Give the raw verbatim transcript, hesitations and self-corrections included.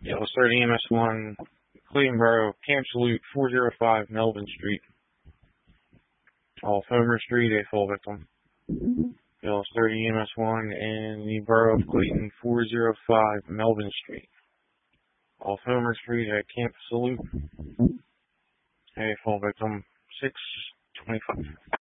Yellow thirty E M S one, Cleveland Borough, Camp Salute, four oh five Melvin Street. Off Homer Street, a full victim. Yellow thirty E M S one in the Borough of Clayton, four oh five Melvin Street. Off Homer Street at Camp Salute, a full victim, six twenty-five.